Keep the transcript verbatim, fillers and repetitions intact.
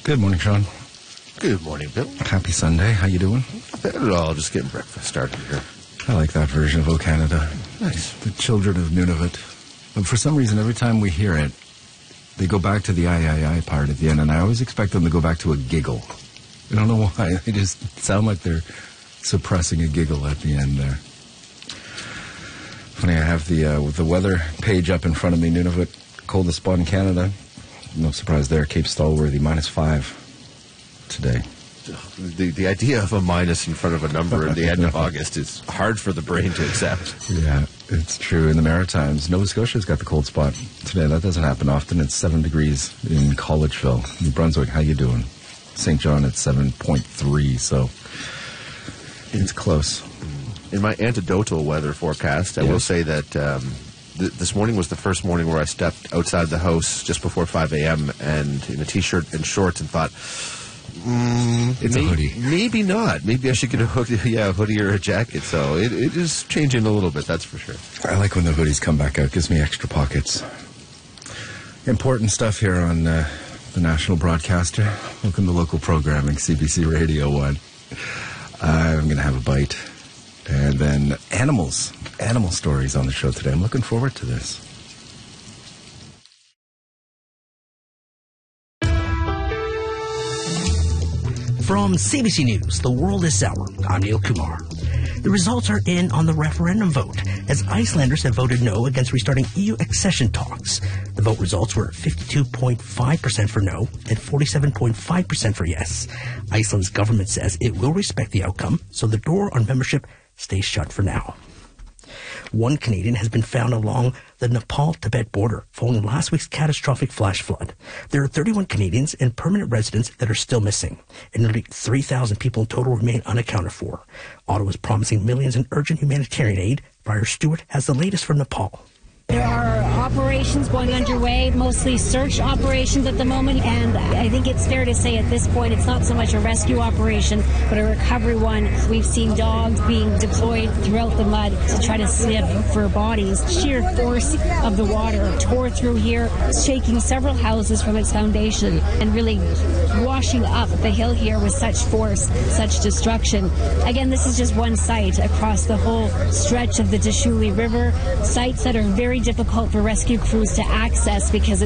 Good morning, Sean. Good morning, Bill. Happy Sunday. How you doing? Not bad at all. Just getting breakfast started here. I like that version of O Canada. Nice. The children of Nunavut. But for some reason, every time we hear it, they go back to the I, I, I part at the end, and I always expect them to go back to a giggle. I don't know why. They just sound like they're suppressing a giggle at the end there. Funny, I have the uh, with the weather page up in front of me. Nunavut, coldest spot in Canada. No surprise there. Cape Stallworthy, minus five today. The the idea of a minus in front of a number at the end of August is hard for the brain to accept. Yeah, it's true. In the Maritimes, Nova Scotia's got the cold spot today. That doesn't happen often. It's seven degrees in Collegeville, New Brunswick. How you doing? Saint John at seven point three, so it's close. In my anecdotal weather forecast, I yes. will say that um, th- this morning was the first morning where I stepped outside the house just before five a.m. and in a T-shirt and shorts and thought, mm, it's may- a hoodie. Maybe not. Maybe I should get a hoodie, yeah, a hoodie or a jacket. So it, it is changing a little bit, that's for sure. I like when the hoodies come back out. Gives me extra pockets. Important stuff here on uh, the national broadcaster. Welcome to local programming, C B C Radio one. I'm going to have a bite. And then animals, animal stories on the show today. I'm looking forward to this. From C B C News, The World is Sour, I'm Neil Kumar. The results are in on the referendum vote, as Icelanders have voted no against restarting E U accession talks. The vote results were fifty-two point five percent for no and forty-seven point five percent for yes. Iceland's government says it will respect the outcome, so the door on membership stays shut for now. One Canadian has been found along the Nepal-Tibet border following last week's catastrophic flash flood. There are thirty-one Canadians and permanent residents that are still missing, and nearly three thousand people in total remain unaccounted for. Ottawa is promising millions in urgent humanitarian aid. Briar Stewart has the latest from Nepal. There are operations going underway, mostly search operations at the moment, and I think it's fair to say at this point it's not so much a rescue operation, but a recovery one. We've seen dogs being deployed throughout the mud to try to sniff for bodies. Sheer force of the water tore through here, shaking several houses from its foundation and really washing up the hill here with such force, such destruction. Again, this is just one site across the whole stretch of the Deschutes River, sites that are very difficult for rescue crews to access because